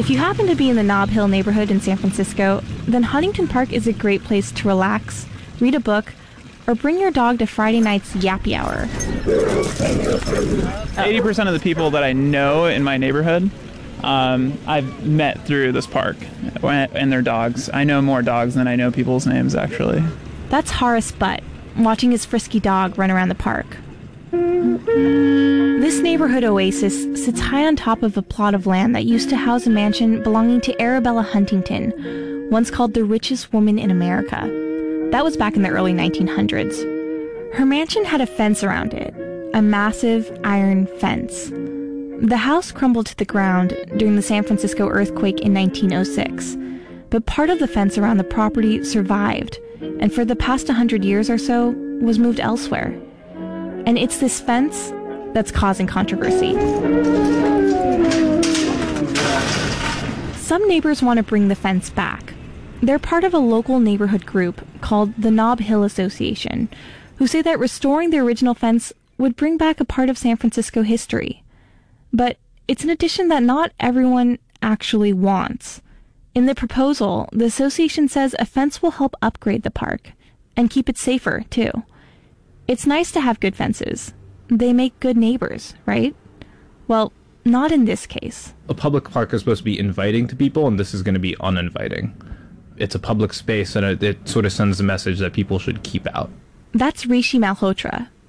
If you happen to be in the Nob Hill neighborhood in San Francisco, then Huntington Park is a great place to relax, read a book, or bring your dog to Friday night's Yappy Hour. 80% of the people that I know in my neighborhood, I've met through this park and their dogs. I know more dogs than I know people's names, actually. That's Horace Butt, watching his frisky dog run around the park. This neighborhood oasis sits high on top of a plot of land that used to house a mansion belonging to Arabella Huntington, once called the richest woman in America. That was back in the early 1900s. Her mansion had a fence around it, a massive iron fence. The house crumbled to the ground during the San Francisco earthquake in 1906, but part of the fence around the property survived, and for the past 100 years or so was moved elsewhere. And it's this fence that's causing controversy. Some neighbors want to bring the fence back. They're part of a local neighborhood group called the Nob Hill Association, who say that restoring the original fence would bring back a part of San Francisco history. But it's an addition that not everyone actually wants. In the proposal, the association says a fence will help upgrade the park and keep it safer, too. It's nice to have good fences. They make good neighbors, right? Well, not in this case. A public park is supposed to be inviting to people, and this is going to be uninviting. It's a public space, and it sort of sends a message that people should keep out. That's Rishi Malhotra,